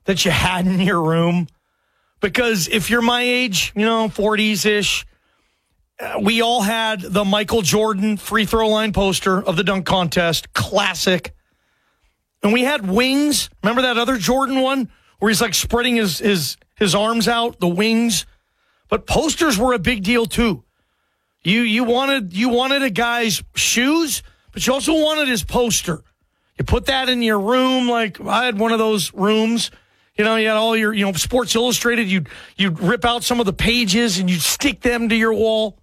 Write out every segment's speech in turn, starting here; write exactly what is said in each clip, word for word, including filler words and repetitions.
that you had in your room? Because if you're my age, you know, forties-ish, we all had the Michael Jordan free throw line poster of the dunk contest, classic. And we had wings. Remember that other Jordan one where he's like spreading his his his arms out, the wings? But posters were a big deal too. You you wanted you wanted a guy's shoes, but you also wanted his poster. You put that in your room. Like I had one of those rooms. You know, you had all your, you know, Sports Illustrated. You'd you'd rip out some of the pages and you'd stick them to your wall.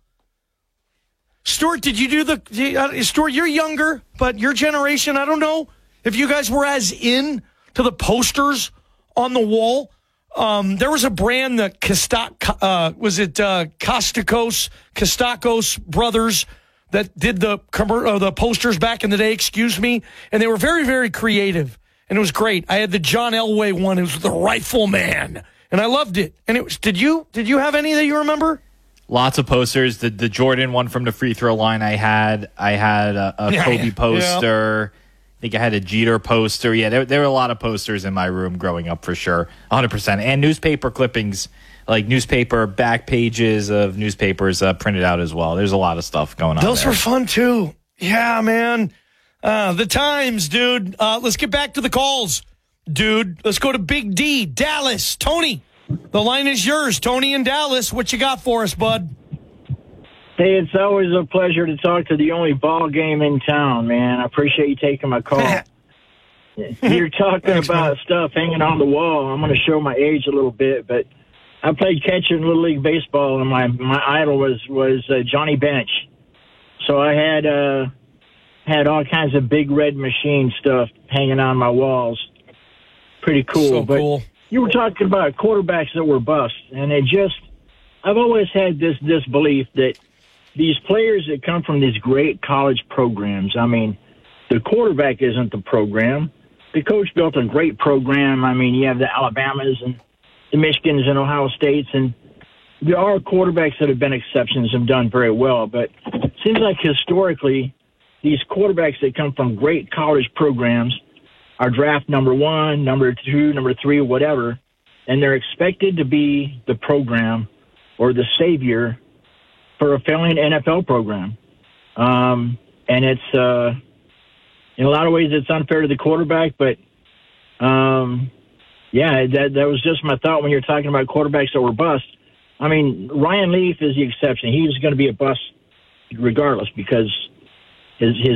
Stuart, did you do the uh, Stuart? You're younger, but your generation, I don't know if you guys were as in to the posters on the wall. Um, there was a brand that Costa, uh, was it uh, Costakos, Costakos Brothers that did the uh, the posters back in the day, excuse me, and they were very, very creative, and it was great. I had the John Elway one. It was the Rifleman, and I loved it. And it was, did you did you have any that you remember? Lots of posters. The the Jordan one from the free throw line I had. I had a, a Yeah, Kobe yeah. poster. I think I had a Jeter poster. Yeah, there, there were a lot of posters in my room growing up for sure, one hundred percent. And newspaper clippings, like newspaper back pages of newspapers uh, printed out as well. There's a lot of stuff going on Those there. were fun, too. Yeah, man. Uh, the times, dude. Uh, let's get back to the calls, dude. Let's go to Big D, Dallas. Tony, the line is yours. Tony in Dallas, what you got for us, bud? Hey, it's always a pleasure to talk to the only ball game in town, man. I appreciate you taking my call. You're talking Thanks, about man. stuff hanging on the wall. I'm going to show my age a little bit, but I played catcher in Little League Baseball, and my, my idol was, was uh, Johnny Bench. So I had uh, had all kinds of big red machine stuff hanging on my walls. Pretty cool. So but cool. You were talking about quarterbacks that were bust, and it just – I've always had this this belief that these players that come from these great college programs, I mean, the quarterback isn't the program. The coach built a great program. I mean, you have the Alabamas and the Michigans and Ohio States, and there are quarterbacks that have been exceptions and done very well. But it seems like historically, these quarterbacks that come from great college programs are draft number one, number two, number three, whatever, and they're expected to be the program or the savior for a failing N F L program. Um, and it's, uh, in a lot of ways, it's unfair to the quarterback, but, um, yeah, that, that was just my thought when you're talking about quarterbacks that were bust. I mean, Ryan Leaf is the exception. He's going to be a bust regardless because his, his